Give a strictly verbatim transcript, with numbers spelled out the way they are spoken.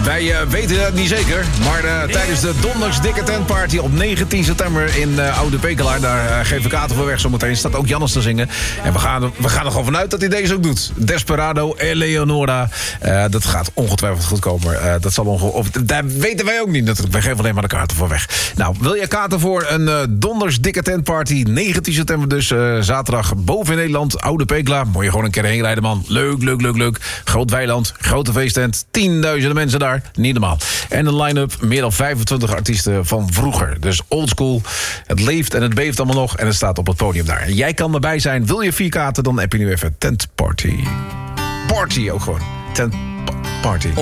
Wij uh, weten het niet zeker, maar uh, tijdens de Donderdags Dikke Tentparty op negentien september in uh, Oude Pekelaar, daar uh, geven we kaarten voor weg zometeen. Staat ook Jannes te zingen. En we gaan, we gaan er gewoon vanuit dat hij deze ook doet. Desperado, Eleonora. Uh, dat gaat ongetwijfeld goed komen. Uh, dat zal onge- of, daar weten wij ook niet natuurlijk. Wij geven alleen maar de kaarten voor weg. Nou, wil je kaarten voor een uh, Donderdags Dikke Tentparty? negentien september dus, uh, zaterdag boven in Nederland, Oude Pekelaar. Moet je gewoon een keer heen rijden, man. Leuk, leuk, leuk, leuk. Groot weiland, grote feesttent, tienduizenden mensen daar. Niet normaal. En een line-up, meer dan vijfentwintig artiesten van vroeger. Dus oldschool. Het leeft en het beeft allemaal nog. En het staat op het podium daar. En jij kan erbij zijn. Wil je vier kaarten, dan heb je nu even Tent Party. Party ook gewoon. Tent Party.